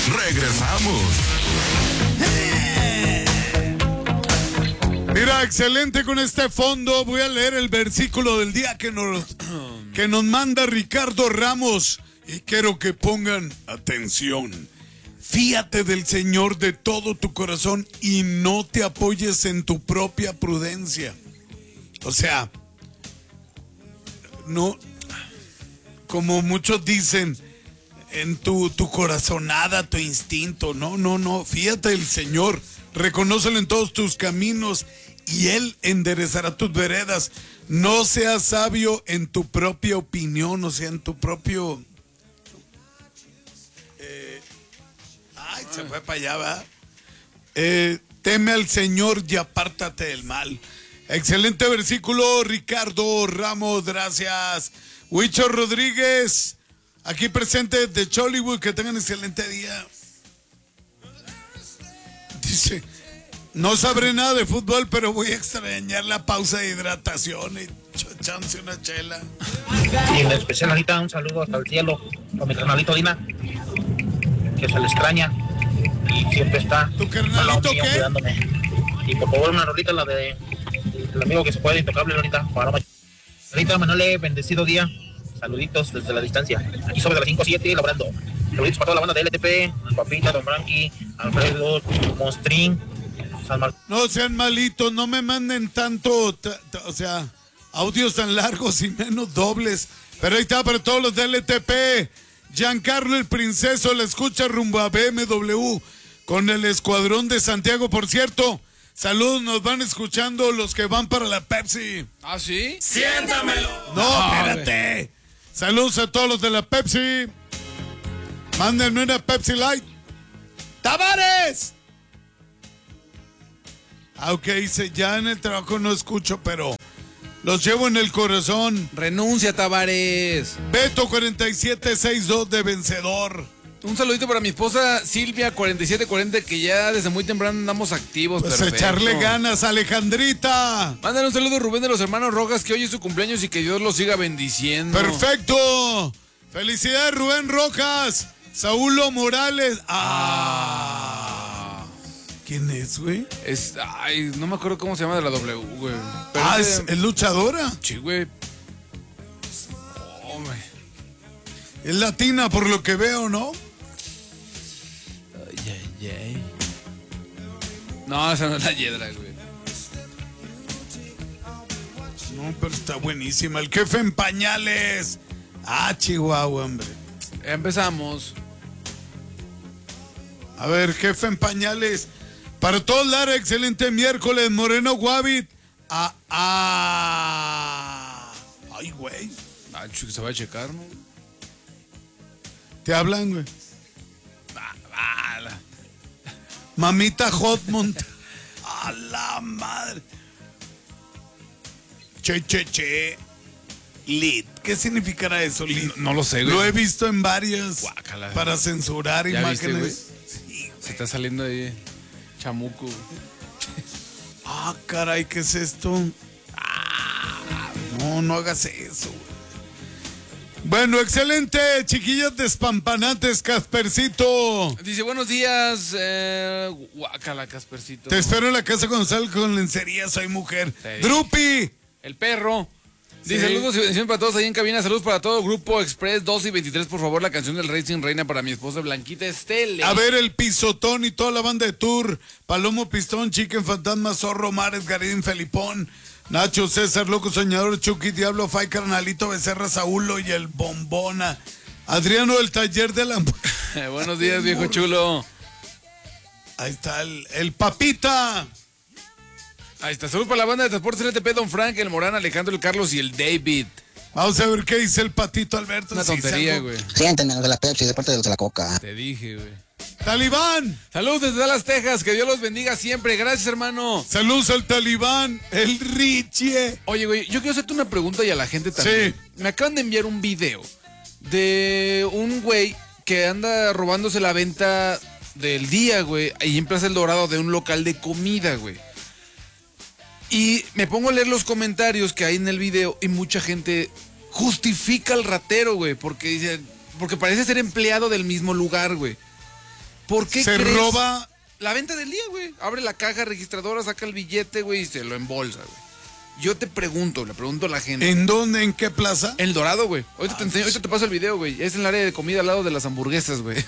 Regresamos. Mira, excelente con este fondo. Voy a leer el versículo del día que nos manda Ricardo Ramos. Y quiero que pongan atención. Fíate del Señor de todo tu corazón y no te apoyes en tu propia prudencia. O sea, no, como muchos dicen, en tu corazonada, tu instinto. No, fíjate del Señor. Reconócelo en todos tus caminos y Él enderezará tus veredas. No seas sabio en tu propia opinión, o sea, en tu propio... se fue para allá, ¿va? Teme al Señor y apártate del mal. Excelente versículo, Ricardo Ramos, gracias. Huicho Rodríguez, aquí presente de Chollywood, que tengan excelente día. Dice, no sabré nada de fútbol, pero voy a extrañar la pausa de hidratación y chance una chela. Y en especial ahorita un saludo hasta el cielo con mi carnalito Dina, que se le extraña y siempre está ¿tu carnalito qué? Cuidándome. Y por favor una rolita, la de el amigo que se puede intocable ahorita. Ahorita Manuel, bendecido día. Saluditos desde la distancia. Aquí sobre de las 5-7 labrando. Saluditos para toda la banda de LTP, Papita, Don Frankie, Alfredo, Monstrín, San Martín. No sean malitos, no me manden tanto, o sea, audios tan largos y menos dobles. Pero ahí está para todos los de LTP. Giancarlo el Princeso le escucha rumbo a BMW con el Escuadrón de Santiago. Por cierto, saludos, nos van escuchando los que van para la Pepsi. ¿Ah, sí? Siéntamelo. No, espérate. Saludos a todos los de la Pepsi. Mándenme una Pepsi Light. ¡Tavares! Aunque dice, ya en el trabajo no escucho, pero los llevo en el corazón. Renuncia, Tavares. Beto 4762 de Vencedor. Un saludito para mi esposa Silvia 4740, que ya desde muy temprano andamos activos. Pues perfecto. echarle ganas, Alejandrita. Mándale un saludo a Rubén de los Hermanos Rojas, que hoy es su cumpleaños y que Dios lo siga bendiciendo. Perfecto. Felicidades, Rubén Rojas. Saulo Morales. ¿Quién es, güey? No me acuerdo cómo se llama de la W, güey. Pero ¿es luchadora? Sí, güey. Oh, güey. Es latina, por lo que veo, ¿no? Ay. No, esa no es la Yedra, güey. No, pero está buenísima. El jefe en pañales. Chihuahua, hombre. Empezamos. A ver, jefe en pañales. Para todos, Lara, excelente miércoles. Moreno Guavit. Ay, güey. Se va a checar, ¿no? Te hablan, güey. Mamita Hotmont. A la madre. Che. Lit. ¿Qué significará eso, Lit? No lo sé, güey. Lo he visto en varias. Guácala. Para censurar ¿Ya imágenes. viste, sí, se está saliendo ahí chamuco. Caray, ¿qué es esto? No hagas eso, güey. Bueno, excelente, chiquillas despampanantes, Caspercito. Dice, buenos días, guácala, Caspercito. Te espero en la casa cuando salga con lencería, soy mujer. Drupi. El perro. Dice, saludos y bendiciones para todos ahí en cabina. Saludos para todo Grupo Express 2 y 23. Por favor, la canción del Racing Reina para mi esposa Blanquita Estelle. A ver, el Pisotón y toda la banda de Tour. Palomo Pistón, Chicken Fantasma, Zorro, Mares, Garín, Felipón, Nacho, César, Loco Soñador, Chucky, Diablo, Fay, Carnalito, Becerra, Saúlo y el Bombona. Adriano del Taller de la... Buenos días, viejo chulo. Ahí está el Papita. Ahí está, saludos para la banda de Transportes LTP, Don Frank, el Morán, Alejandro, el Carlos y el David. Vamos a ver qué dice el Patito Alberto. Una tontería, güey. Siéntenme los de la Pepsi, de parte de los de la Coca. Te dije, güey. Talibán. Saludos desde Dallas, Texas, que Dios los bendiga siempre. Gracias, hermano. Saludos al Talibán, el Richie. Oye, güey, yo quiero hacerte una pregunta y a la gente también. Sí. Me acaban de enviar un video de un güey que anda robándose la venta del día, güey, ahí en Plaza El Dorado, de un local de comida, güey. Y me pongo a leer los comentarios que hay en el video y mucha gente justifica al ratero, güey, porque dice, porque parece ser empleado del mismo lugar, güey. ¿Por qué Se crees? roba. La venta del día, güey. Abre la caja registradora, saca el billete, güey, y se lo embolsa, güey. Yo te pregunto, le pregunto a la gente. ¿En dónde? ¿En qué plaza? El Dorado, güey. Ahorita te enseño, ahorita te paso el video, güey. Es en el área de comida al lado de las hamburguesas, güey.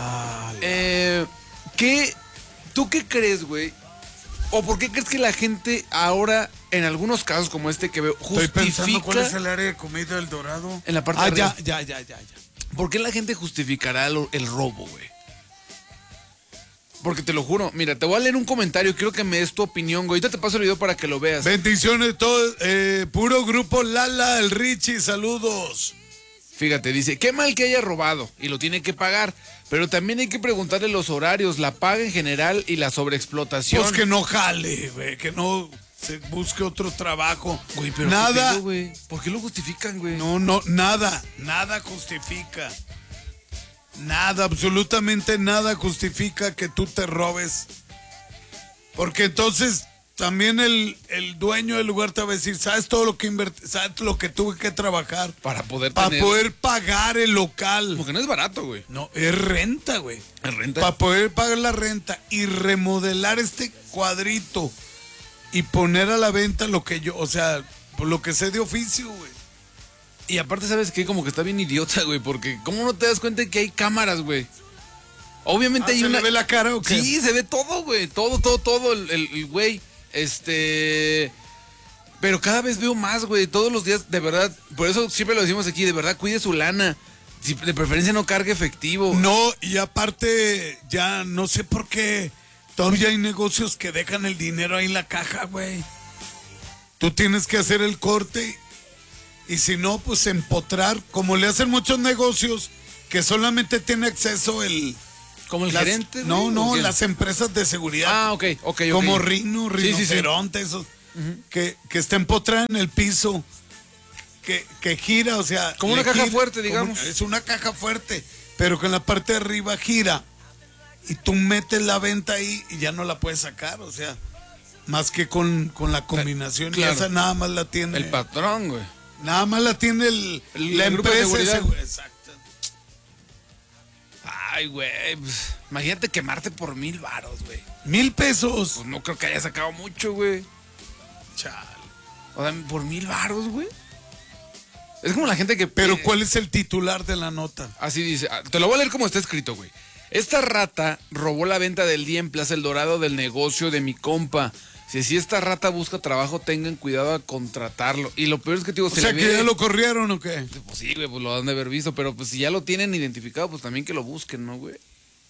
¿Tú qué crees, güey? ¿O por qué crees que la gente ahora, en algunos casos como este que veo, Estoy pensando justifica cuál es el área de comida del Dorado. en la parte de arriba? Ya. ¿Por qué la gente justificará el robo, güey? Porque te lo juro, mira, te voy a leer un comentario, quiero que me des tu opinión, güey. Ahorita te paso el video para que lo veas. Bendiciones todos, puro grupo Lala, el Richie, saludos. Fíjate, dice, qué mal que haya robado y lo tiene que pagar, pero también hay que preguntarle los horarios, la paga en general y la sobreexplotación. Pues que no jale, güey, que no se busque otro trabajo. Güey, pero nada. ¿qué pedo, güey? ¿Por qué lo justifican, güey? No, nada justifica. Nada, absolutamente nada justifica que tú te robes. Porque entonces también el dueño del lugar te va a decir, ¿sabes todo lo que invertí? ¿Sabes lo que tuve que trabajar? Para poder poder pagar el local. Porque no es barato, güey. No, es renta, güey. ¿Es renta? Para poder pagar la renta y remodelar este cuadrito y poner a la venta lo que yo, o sea, por lo que sé de oficio, güey. Y aparte, ¿sabes qué? Como que está bien idiota, güey, porque ¿cómo no te das cuenta de que hay cámaras, güey? Obviamente hay ¿Se una... le ve la cara o qué? Sí, se ve todo, güey. Todo, el güey. Pero cada vez veo más, güey. Todos los días, de verdad. Por eso siempre lo decimos aquí, de verdad, cuide su lana. Si de preferencia no cargue efectivo. No, y aparte, ya no sé por qué todavía hay negocios que dejan el dinero ahí en la caja, güey. Tú tienes que hacer el corte y si no, pues empotrar, como le hacen muchos negocios que solamente tiene acceso el... ¿Como el gerente? No, güey, ¿o quién? las empresas de seguridad. Ah, ok. Como Rinoceronte, Sí. esos, que está empotrada en el piso, que gira, o sea... Como una caja fuerte, digamos. Es una caja fuerte, pero que en la parte de arriba gira y tú metes la venta ahí y ya no la puedes sacar, o sea, más que con la combinación. Claro. Y esa nada más la tiene... El patrón, güey. Nada más la tiene la grupo de empresa. seguridad. Exacto. Ay, güey. Pues, imagínate quemarte por 1,000 varos, güey. 1,000 pesos. Pues no creo que haya sacado mucho, güey. Chale. O sea, por 1,000 varos, güey. Es como la gente que... Pero ¿cuál es el titular de la nota? Así dice. Te lo voy a leer como está escrito, güey. Esta rata robó la venta del día en Plaza El Dorado del negocio de mi compa. Si esta rata busca trabajo, tengan cuidado a contratarlo. Y lo peor es que, digo, O sea, que ya lo corrieron o qué. Pues sí, güey, pues lo han de haber visto. Pero pues si ya lo tienen identificado, pues también que lo busquen, ¿no, güey?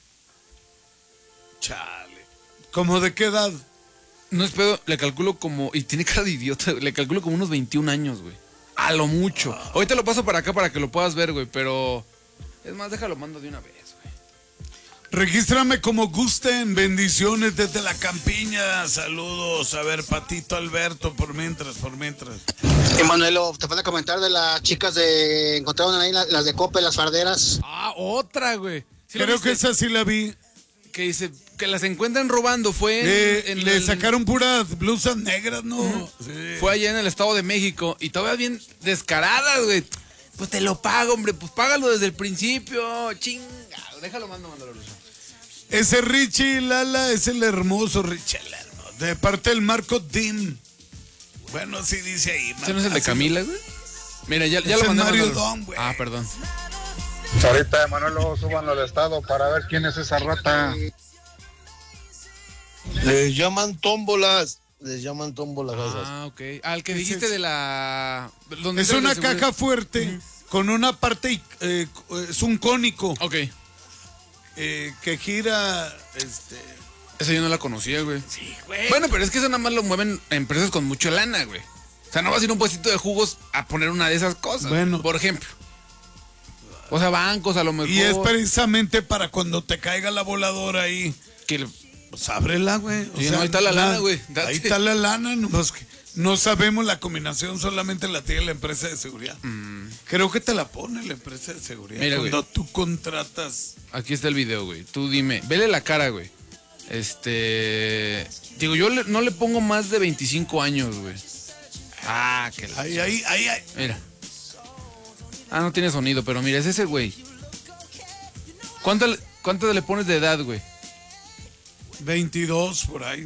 Chale. ¿Cómo de qué edad? No es pedo, le calculo como... Y tiene cara de idiota, le calculo como unos 21 años, güey. A lo mucho. Ahorita lo paso para acá para que lo puedas ver, güey, pero... Es más, déjalo, mando de una vez, güey. Regístrame como gusten. Bendiciones desde la campiña. Saludos. A ver, Patito Alberto, por mientras. Emanuelo, te falta comentar de las chicas de... Encontraron ahí las de Cope, las farderas. Ah, otra, güey. ¿Sí lo Creo viste? que esa sí la vi. Que dice que las encuentran robando. Fue Le sacaron puras blusas negras, ¿no? Sí. Fue allá en el Estado de México. Y todavía bien descaradas, güey. Pues te lo pago, hombre. Pues págalo desde el principio. Chingado. Déjalo, mándalo. Ese Richie Lala es el hermoso Richie el hermoso. De parte del Marco Dean. Bueno, así dice ahí. ¿Ese no es el de Así- Camila, güey? Mira, ya Es lo el mandé. Mario mándalo. Don, güey. Ah, perdón. Ahorita, Emanuelo, suban al estado para ver quién es esa rata. Les llaman tómbolas. Esas. Ah, ok. Al que Ese dijiste es- de la... ¿dónde Es está el una de seguridad? caja fuerte con una parte, es un cónico Ok. que gira, Esa yo no la conocía, güey. Sí, güey. Bueno, pero es que eso nada más lo mueven empresas con mucha lana, güey. O sea, no vas a ir a un puestito de jugos a poner una de esas cosas. Bueno. Por ejemplo. O sea, bancos a lo mejor. Y es precisamente para cuando te caiga la voladora ahí, que pues ábrela, güey. Sí, no, ahí está la lana, güey. Date. Ahí está la lana, nomás que no sabemos la combinación, solamente la tiene la empresa de seguridad. Creo que te la pone la empresa de seguridad. Mira, cuando güey. tú contratas. Aquí está el video, güey. Tú dime. Vele la cara, güey. Digo, yo no le pongo más de 25 años, güey. Ah, que la... Ahí. Mira. Ah, no tiene sonido, pero mira, es ese güey. ¿Cuánto le... ¿Cuánto le pones de edad, güey? 22 por ahí.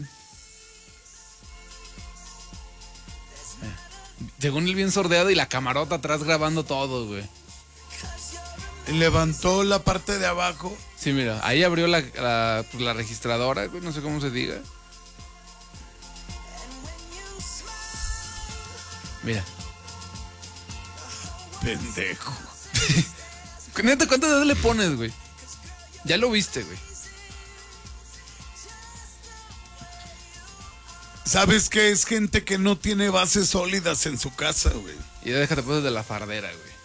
Según él bien sordeado y la camarota atrás grabando todo, güey. Levantó la parte de abajo. Sí, mira, ahí abrió la registradora, güey, no sé cómo se diga. Mira. Pendejo. Neta, ¿cuántas edad le pones, güey? Ya lo viste, güey. ¿Sabes qué? Es gente que no tiene bases sólidas en su casa, güey. Y ya déjate pues de la fardera, güey.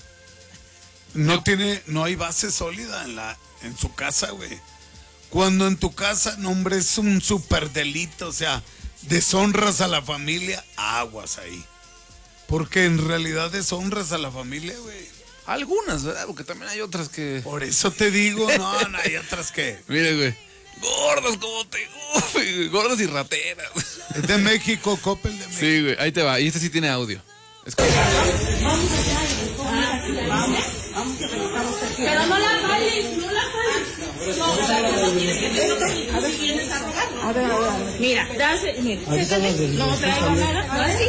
No hay base sólida en su casa, güey. Cuando en tu casa, no, hombre, es un súper delito, o sea, deshonras a la familia, aguas ahí. Porque en realidad deshonras a la familia, güey. Algunas, ¿verdad? Porque también hay otras que... Por eso te digo, no, hay otras que... Mire, güey. Gordas, como te gusta, gordas y rateras. Es de México, Coppel de México. Sí, güey, ahí te va. Y este sí tiene audio. Pero no la jales, no la jales. No tienes que tener si vienes a robar. A ver. Mira, sécate. No traigo nada. Así.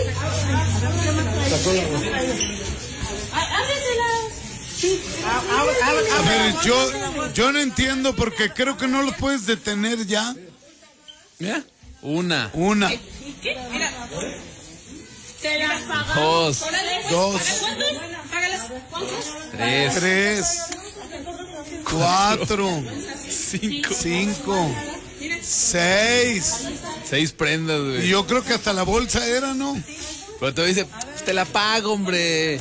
Ábresela. Sí. A ver, yo no entiendo porque creo que no los puedes detener ya. ¿Ya? Una. ¿Qué? Mira. Te las pagamos. Dos. ¿Cuántos? Págalas. ¿Cuántos? Tres. 4. Cinco. 6. 6 prendas, Y güey. yo creo que hasta la bolsa era, ¿no? Pero te dice, te la pago, hombre.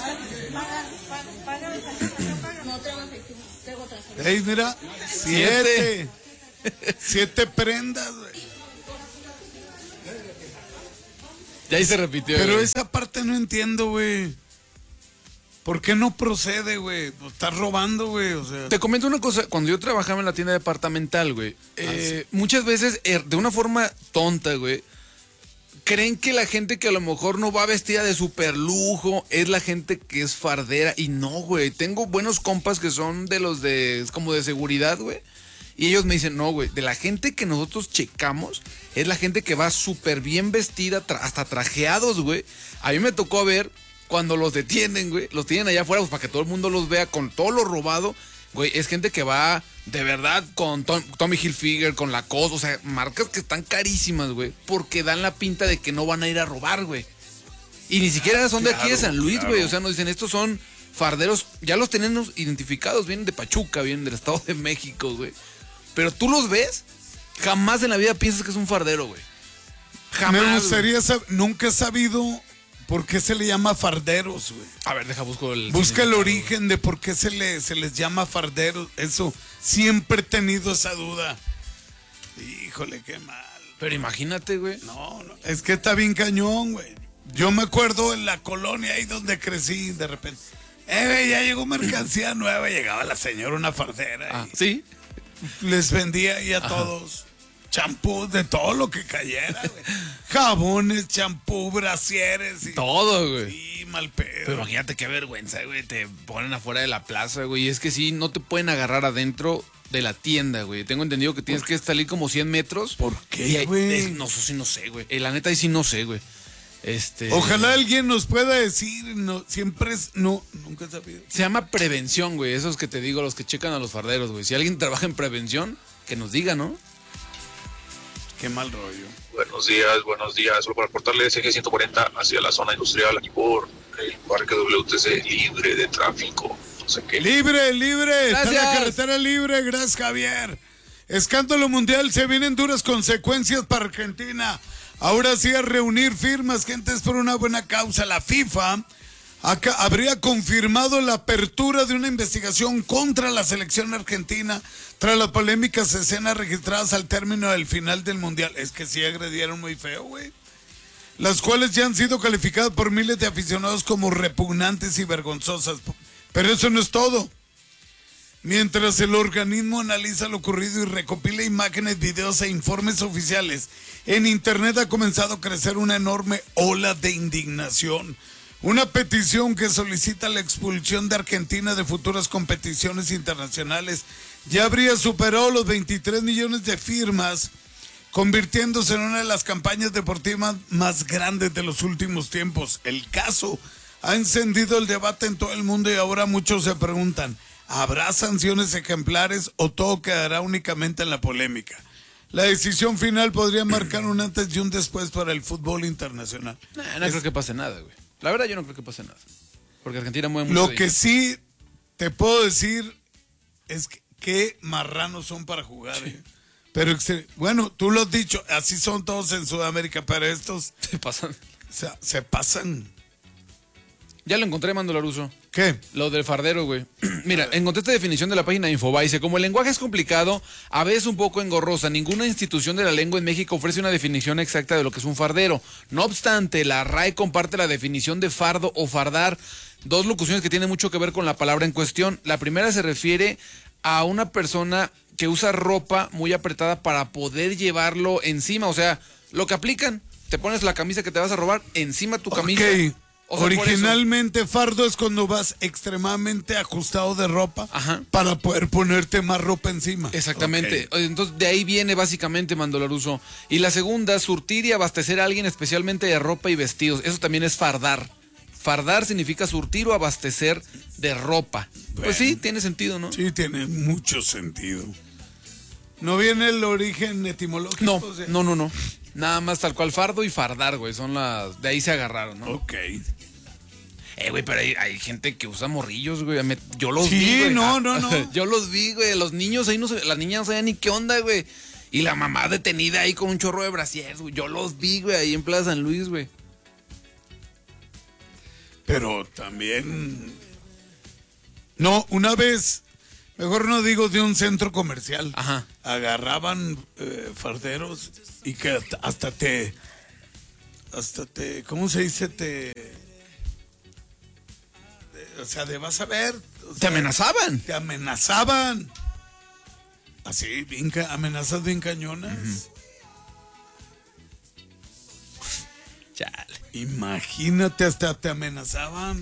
Ey, mira, 7. 7 prendas, güey. Ya ahí se repitió. Pero güey. esa parte no entiendo, güey. ¿Por qué no procede, güey? Estás robando, güey, o sea. Te comento una cosa, cuando yo trabajaba en la tienda departamental, güey, muchas veces, de una forma tonta, güey, creen que la gente que a lo mejor no va vestida de super lujo es la gente que es fardera. Y no, güey. Tengo buenos compas que son de los de, como de seguridad, güey. Y ellos me dicen, no, güey, de la gente que nosotros checamos es la gente que va súper bien vestida, hasta trajeados, güey. A mí me tocó ver cuando los detienen, güey. Los tienen allá afuera pues, para que todo el mundo los vea con todo lo robado. Güey, es gente que va de verdad con Tommy Hilfiger, con Lacoste, o sea, marcas que están carísimas, güey, porque dan la pinta de que no van a ir a robar, güey. Y ni siquiera son de aquí de San Luis, güey, o sea, nos dicen, estos son farderos, ya los tenemos identificados, vienen de Pachuca, vienen del Estado de México, güey. Pero tú los ves, jamás en la vida piensas que es un fardero, güey. Jamás. Me gustaría saber, nunca he sabido por qué se le llama farderos, güey. A ver, busco el... Busca el origen de por qué se les llama farderos. Eso, siempre he tenido esa duda. Híjole, qué mal. Pero imagínate, güey. No, es que está bien cañón, güey. Yo me acuerdo en la colonia ahí donde crecí, de repente. Güey, ya llegó mercancía nueva, llegaba la señora, una fardera. Y ¿sí? les vendía ahí a todos champús de todo lo que cayera, güey. Jabones, champú, brasieres. Y todo, güey. Sí, mal pedo. Pero imagínate qué vergüenza, güey. Te ponen afuera de la plaza, güey. Y es que sí, no te pueden agarrar adentro de la tienda, güey. Tengo entendido que tienes que salir como 100 metros. ¿Por qué, güey? No, eso sí no sé, güey. La neta ahí sí no sé, güey. Ojalá alguien nos pueda decir, no, siempre es, no, nunca he sabido. Se llama prevención, güey. Esos que te digo, los que checan a los farderos, güey. Si alguien trabaja en prevención, que nos diga, ¿no? Qué mal rollo. Buenos días. Solo para aportarles eje 140 hacia la zona industrial, aquí por el parque WTC, libre de tráfico. No sé qué. Libre. Está Gracias. la carretera libre, gracias, Javier. Escándalo mundial, se vienen duras consecuencias para Argentina. Ahora sí a reunir firmas, gente, es por una buena causa. La FIFA habría confirmado la apertura de una investigación contra la selección argentina tras las polémicas escenas registradas al término del final del Mundial. Es que sí agredieron muy feo, güey. Las cuales ya han sido calificadas por miles de aficionados como repugnantes y vergonzosas. Pero eso no es todo. Mientras el organismo analiza lo ocurrido y recopila imágenes, videos e informes oficiales, en internet ha comenzado a crecer una enorme ola de indignación. Una petición que solicita la expulsión de Argentina de futuras competiciones internacionales ya habría superado los 23 millones de firmas, convirtiéndose en una de las campañas deportivas más grandes de los últimos tiempos. El caso ha encendido el debate en todo el mundo y ahora muchos se preguntan, ¿habrá sanciones ejemplares o todo quedará únicamente en la polémica? La decisión final podría marcar un antes y un después para el fútbol internacional. No creo que pase nada, güey. La verdad yo no creo que pase nada. Porque Argentina mueve mucho Lo dinero. que sí te puedo decir es que qué marranos son para jugar. Sí. Pero bueno, tú lo has dicho, así son todos en Sudamérica, pero estos Se pasan. se pasan. Ya lo encontré, Mando Laruso. ¿Qué? Lo del fardero, güey. Mira, encontré esta definición de la página de Infobae. Dice, como el lenguaje es complicado, a veces un poco engorrosa, ninguna institución de la lengua en México ofrece una definición exacta de lo que es un fardero. No obstante, la RAE comparte la definición de fardo o fardar, dos locuciones que tienen mucho que ver con la palabra en cuestión. La primera se refiere a una persona que usa ropa muy apretada para poder llevarlo encima. O sea, lo que aplican, te pones la camisa que te vas a robar encima tu camisa. Ok. O sea, Originalmente fardo es cuando vas extremadamente ajustado de ropa. Ajá. Para poder ponerte más ropa encima. Exactamente. Ok. Entonces, de ahí viene básicamente, Mando Laruso. Y la segunda, surtir y abastecer a alguien especialmente de ropa y vestidos. Eso también es fardar. Fardar significa surtir o abastecer de ropa. Bueno. Pues sí, tiene sentido, ¿no? Sí, tiene mucho sentido. ¿No viene el origen etimológico? No, O sea, no. Nada más tal cual fardo y fardar, güey. Son las... De ahí se agarraron, ¿no? Ok. Güey, pero hay gente que usa morrillos, güey. Yo los Sí, vi, güey. no. Yo los vi, güey. Los niños ahí las niñas no sabían ni qué onda, güey. Y la mamá detenida ahí con un chorro de brasieres, güey. Yo los vi, güey, ahí en Plaza San Luis, güey. Pero también... No, una vez, mejor no digo de un centro comercial. Ajá. Agarraban farderos y que hasta te, ¿cómo se dice? O sea, de vas a ver. O sea, ¿Te amenazaban? Te amenazaban. Así, amenazas bien cañonas. Chale. Imagínate, hasta te amenazaban.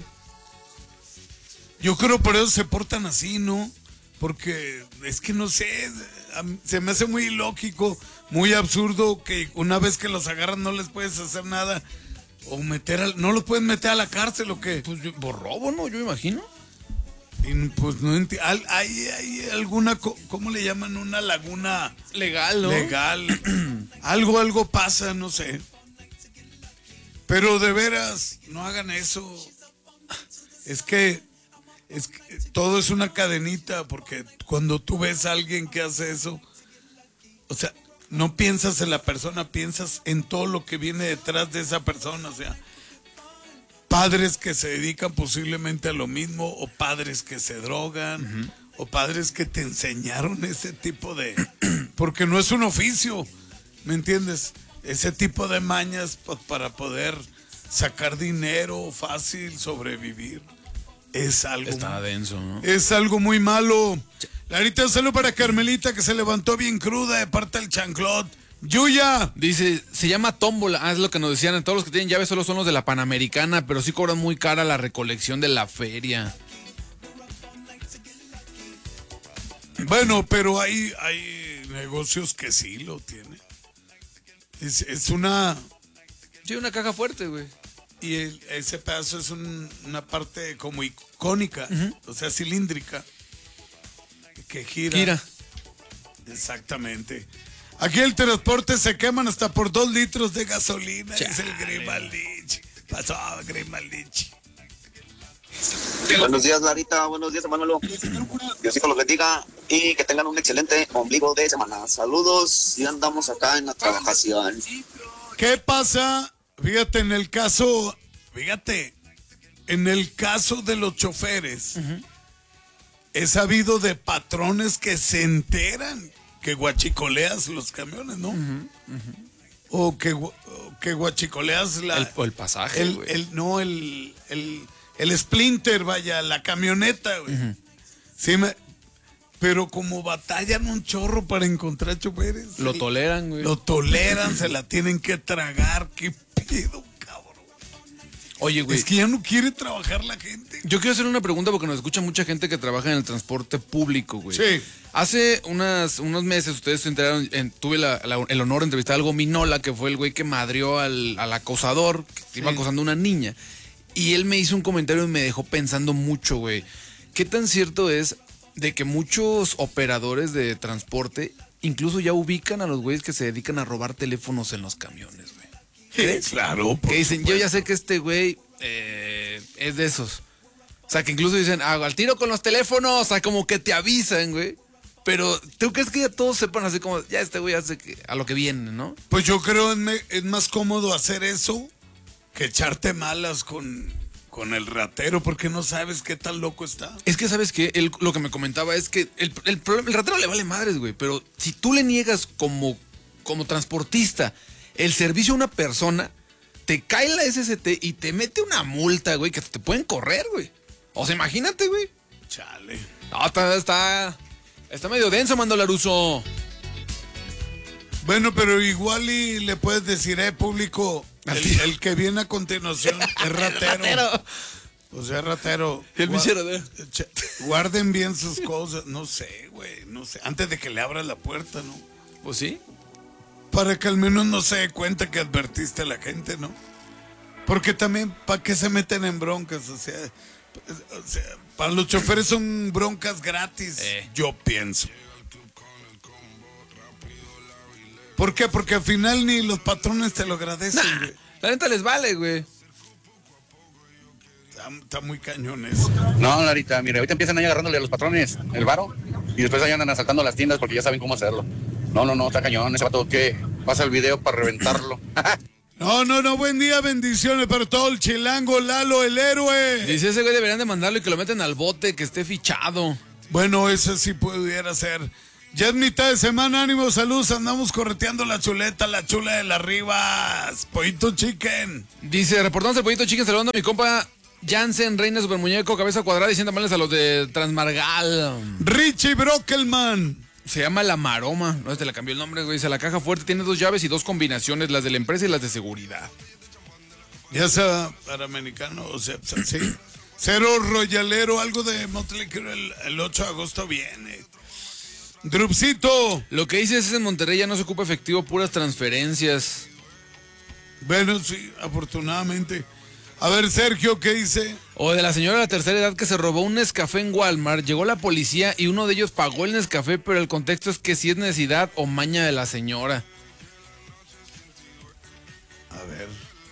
Yo creo por eso se portan así, ¿no? Porque es que no sé, se me hace muy ilógico, muy absurdo que una vez que los agarran no les puedes hacer nada o no los pueden meter a la cárcel o qué. Pues por robo, ¿no? Yo imagino. Y, pues no entiendo. Hay alguna, ¿cómo le llaman? Una laguna legal, ¿no? Legal. algo pasa, no sé. Pero de veras, no hagan eso. Es que todo es una cadenita, porque cuando tú ves a alguien que hace eso, o sea, no piensas en la persona, piensas en todo lo que viene detrás de esa persona, o sea, padres que se dedican posiblemente a lo mismo, o padres que se drogan, o padres que te enseñaron ese tipo de... porque no es un oficio, ¿me entiendes? Ese tipo de mañas para poder sacar dinero fácil, sobrevivir. Es algo... Está denso, ¿no? Es algo muy malo. Larita, un saludo para Carmelita, que se levantó bien cruda de parte del chanclot. Yuya. Dice, se llama tómbola. Es lo que nos decían. Todos los que tienen llaves solo son los de la Panamericana, pero sí cobran muy cara la recolección de la feria. Bueno, pero hay negocios que sí lo tienen. Es una... Sí, una caja fuerte, güey. Y ese pedazo es una parte como icónica, o sea, cilíndrica, que gira. Exactamente. Aquí el transporte se queman hasta por 2 litros de gasolina. Chale. Es el Grimalich. Pasó Grimalich. Buenos días, Larita. Buenos días, Manolo. Diosito los bendiga y que tengan un excelente ombligo de semana. Saludos y andamos acá en la trabajación. ¿Qué pasa? Fíjate, en el caso de los choferes, he sabido de patrones que se enteran que guachicoleas los camiones, ¿no? O que guachicoleas el pasaje, el Sprinter, vaya, la camioneta, güey. Sí, pero como batallan un chorro para encontrar choferes. Lo toleran, güey. Lo toleran, se la tienen que tragar. ¿Qué pedo, cabrón? Oye, güey. Es que ya no quiere trabajar la gente. Yo quiero hacer una pregunta porque nos escucha mucha gente que trabaja en el transporte público, güey. Sí. Hace unos meses, ustedes se enteraron, tuve el honor de entrevistar al Gominola, que fue el güey que madrió al acosador, que iba acosando a una niña. Y él me hizo un comentario y me dejó pensando mucho, güey. ¿Qué tan cierto es de que muchos operadores de transporte incluso ya ubican a los güeyes que se dedican a robar teléfonos en los camiones, güey? ¿Crees? Claro. Que dicen, yo ya sé que este güey es de esos. O sea, que incluso dicen, al tiro con los teléfonos, o sea, como que te avisan, güey. Pero, ¿tú crees que ya todos sepan así como, ya este güey hace a lo que viene, ¿no? Pues yo creo es más cómodo hacer eso que echarte malas con el ratero, porque no sabes qué tan loco está. Es que, ¿sabes qué? Lo que me comentaba es que el ratero le vale madres, güey. Pero si tú le niegas como transportista el servicio a una persona, te cae la SST y te mete una multa, güey, que te pueden correr, güey. O sea, imagínate, güey. Chale. No, está medio denso, Mando Laruso. Bueno, pero igual y le puedes decir, público, el que viene a continuación es ratero. O sea, ratero. El bichero de... Guarden bien sus cosas. No sé, güey, no sé. Antes de que le abras la puerta, ¿no? Pues sí. Para que al menos no se dé cuenta que advertiste a la gente, ¿no? Porque también, ¿para qué se meten en broncas? O sea, para los choferes son broncas gratis, yo pienso. ¿Por qué? Porque al final ni los patrones te lo agradecen, güey. La neta les vale, güey. Está muy cañón eso. No, Larita, mira, ahorita empiezan ahí agarrándole a los patrones el varo y después ahí andan asaltando las tiendas porque ya saben cómo hacerlo. No, está cañón, ese vato que pasa el video para reventarlo. No, buen día, bendiciones para todo el chilango, Lalo, el héroe. Dice ese güey deberían de mandarlo y que lo meten al bote, que esté fichado. Bueno, eso sí pudiera ser. Ya es mitad de semana, ánimo, saludos, andamos correteando la chuleta, la chula de las Rivas, Pollito Chicken. Dice, reportándose el Pollito Chicken, saludando a mi compa Jansen, Reina Super Muñeco, Cabeza Cuadrada, diciendo males a los de Transmargal. Richie Brockelman. Se llama La Maroma, no, le cambió el nombre, güey. Dice, la caja fuerte tiene 2 llaves y 2 combinaciones, las de la empresa y las de seguridad. Ya sea para americano, o sea, sí. Cero Royalero, algo de Motley Crue el 8 de agosto viene. Drupcito. Lo que dices es en Monterrey ya no se ocupa efectivo, puras transferencias. Bueno, sí, afortunadamente. A ver, Sergio, ¿qué dice? O de la señora de la tercera edad que se robó un Nescafé en Walmart, llegó la policía y uno de ellos pagó el Nescafé, pero el contexto es que si es necesidad o maña de la señora. A ver.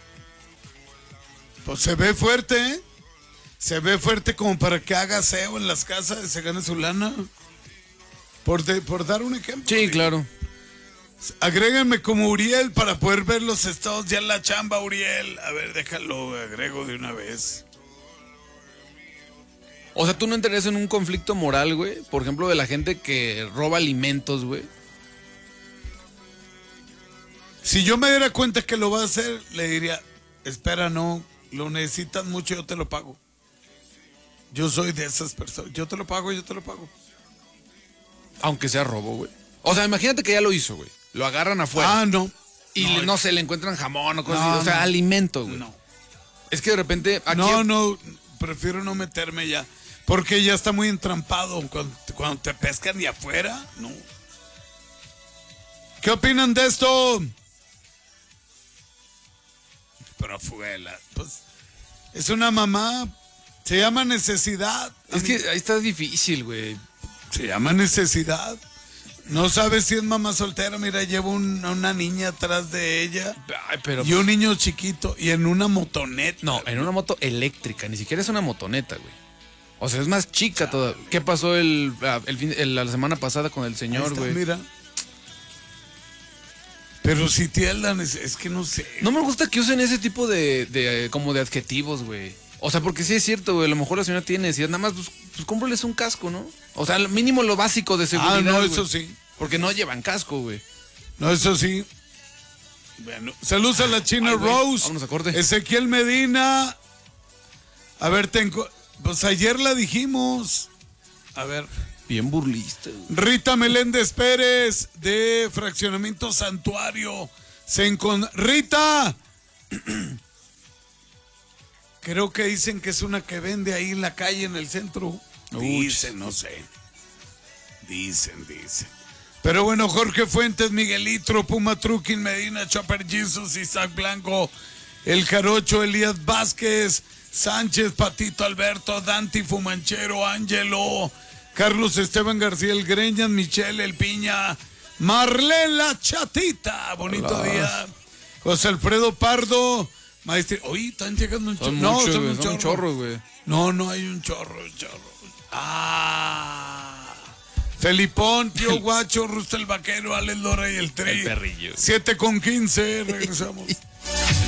Pues se ve fuerte, ¿eh? Se ve fuerte como para que haga aseo en las casas y se gane su lana. Por dar un ejemplo. Sí, claro. Agréguenme como Uriel para poder ver los estados ya en la chamba, Uriel. A ver, déjalo, agrego de una vez. O sea, ¿tú no entrarías en un conflicto moral, güey? Por ejemplo, de la gente que roba alimentos, güey. Si yo me diera cuenta que lo va a hacer, le diría, espera, no, lo necesitas mucho, yo te lo pago. Yo soy de esas personas, yo te lo pago. Aunque sea robo, güey. O sea, imagínate que ya lo hizo, güey. Lo agarran afuera. Ah, no. Y no sé, le encuentran jamón o cosas así. O sea, alimento, güey. No. Es que de repente... Aquí... No, prefiero no meterme ya. Porque ya está muy entrampado. Cuando te pescan de afuera, no. ¿Qué opinan de esto? Pero afuera, pues... Es una mamá... Se llama necesidad. Es que ahí está difícil, güey. Se llama necesidad. No sabes si es mamá soltera. Mira, lleva una niña atrás de ella. Ay, pero... Y un niño chiquito. Y en una motoneta. No, en una moto eléctrica. Ni siquiera es una motoneta, güey. O sea, es más chica toda. ¿Qué pasó la semana pasada con el señor, güey? Mira. Pero si tiendan, es que no sé. No me gusta que usen ese tipo de como de adjetivos, güey. O sea, porque sí es cierto, güey. A lo mejor la señora tiene necesidad. Nada más, pues cómprales un casco, ¿no? O sea, mínimo lo básico de seguridad. Ah, no, güey. eso sí. Porque no llevan casco, güey. No, eso sí. Bueno, saludos a la China Rose. Vámonos a corte. Ezequiel Medina. A ver, pues ayer la dijimos. A ver. Bien burlista, güey. Rita Meléndez Pérez, de Fraccionamiento Santuario. Rita. Creo que dicen que es una que vende ahí en la calle, en el centro. Dicen, no sé. Dicen. Pero bueno, Jorge Fuentes, Miguelitro, Puma Truquín, Medina, Chopper Jesus, Isaac Blanco, El Jarocho, Elías Vázquez, Sánchez, Patito Alberto, Dante Fumanchero, Ángelo, Carlos Esteban García, El Greñas, Michelle, El Piña, Marlene La Chatita, bonito día. José Alfredo Pardo, Maestro. Oye, están llegando un chorro. No, son un chorro, güey. No hay un chorro. Felipón, Tío Guacho, Rusta el Vaquero, Alex Lora y el Tri. El perrillo. 7:15, regresamos.